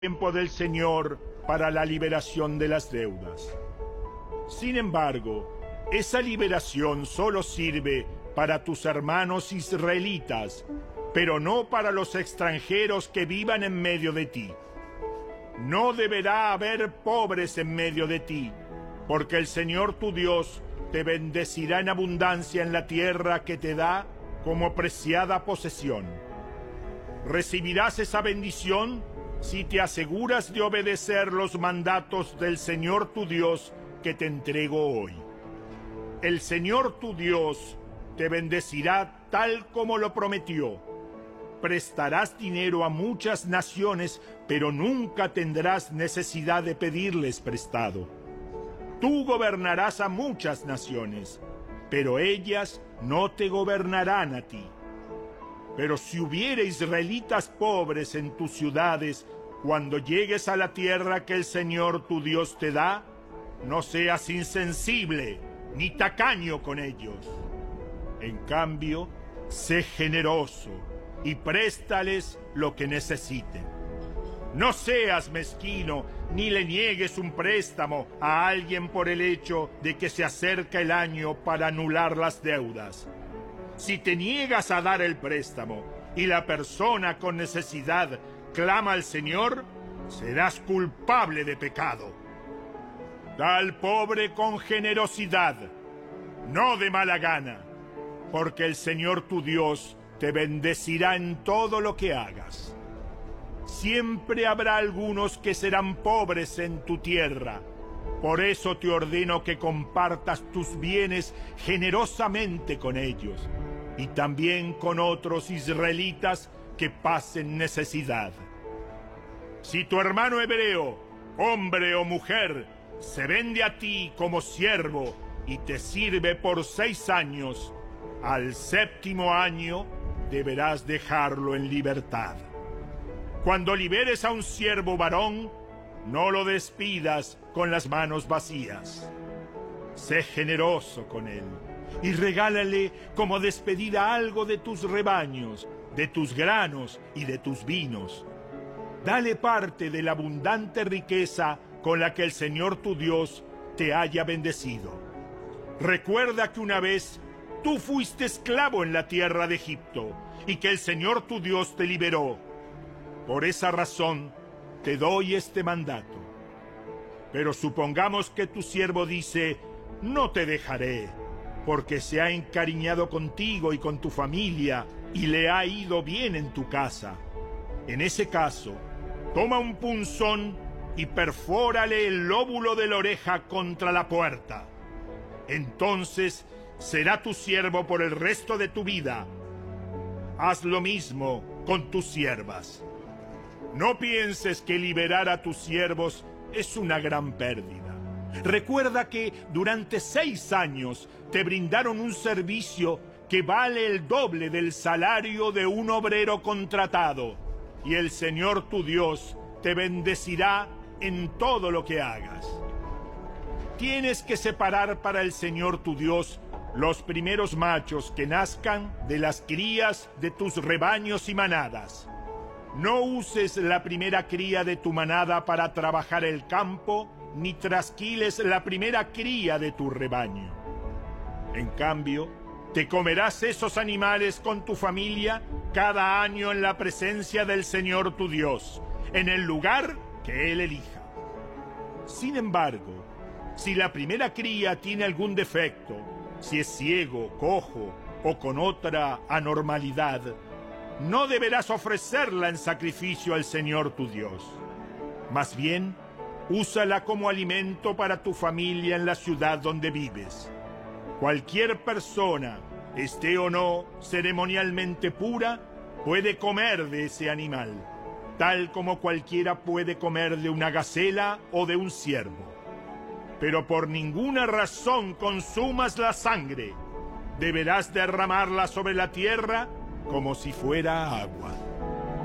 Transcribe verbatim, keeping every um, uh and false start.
tiempo del Señor para la liberación de las deudas. Sin embargo, esa liberación solo sirve para tus hermanos israelitas, pero no para los extranjeros que vivan en medio de ti. No deberá haber pobres en medio de ti, porque el Señor tu Dios te bendecirá en abundancia en la tierra que te da como preciada posesión. Recibirás esa bendición si te aseguras de obedecer los mandatos del Señor tu Dios que te entrego hoy. El Señor tu Dios te bendecirá tal como lo prometió. Prestarás dinero a muchas naciones, pero nunca tendrás necesidad de pedirles prestado. Tú gobernarás a muchas naciones, pero ellas no te gobernarán a ti. Pero si hubiere israelitas pobres en tus ciudades, cuando llegues a la tierra que el Señor tu Dios te da, no seas insensible ni tacaño con ellos. En cambio, sé generoso y préstales lo que necesiten. No seas mezquino ni le niegues un préstamo a alguien por el hecho de que se acerca el año para anular las deudas. Si te niegas a dar el préstamo y la persona con necesidad clama al Señor, serás culpable de pecado. Da al pobre con generosidad, no de mala gana, porque el Señor tu Dios te bendecirá en todo lo que hagas. Siempre habrá algunos que serán pobres en tu tierra. Por eso te ordeno que compartas tus bienes generosamente con ellos y también con otros israelitas que pasen necesidad. Si tu hermano hebreo, hombre o mujer, se vende a ti como siervo y te sirve por seis años, al séptimo año deberás dejarlo en libertad. Cuando liberes a un siervo varón, no lo despidas con las manos vacías. Sé generoso con él y regálale como despedida algo de tus rebaños, de tus granos y de tus vinos. Dale parte de la abundante riqueza con la que el Señor tu Dios te haya bendecido. Recuerda que una vez tú fuiste esclavo en la tierra de Egipto y que el Señor tu Dios te liberó. Por esa razón te doy este mandato. Pero supongamos que tu siervo dice: no te dejaré, porque se ha encariñado contigo y con tu familia y le ha ido bien en tu casa. En ese caso, toma un punzón y perfórale el lóbulo de la oreja contra la puerta. Entonces será tu siervo por el resto de tu vida. Haz lo mismo con tus siervas. No pienses que liberar a tus siervos es una gran pérdida. Recuerda que durante seis años te brindaron un servicio que vale el doble del salario de un obrero contratado, y el Señor tu Dios te bendecirá en todo lo que hagas. Tienes que separar para el Señor tu Dios los primeros machos que nazcan de las crías de tus rebaños y manadas. No uses la primera cría de tu manada para trabajar el campo, ni trasquiles la primera cría de tu rebaño. En cambio, te comerás esos animales con tu familia cada año en la presencia del Señor tu Dios, en el lugar que Él elija. Sin embargo, si la primera cría tiene algún defecto, si es ciego, cojo o con otra anormalidad, no deberás ofrecerla en sacrificio al Señor tu Dios. Más bien, úsala como alimento para tu familia en la ciudad donde vives. Cualquier persona, esté o no ceremonialmente pura, puede comer de ese animal, tal como cualquiera puede comer de una gacela o de un ciervo. Pero por ninguna razón consumas la sangre. Deberás derramarla sobre la tierra como si fuera agua.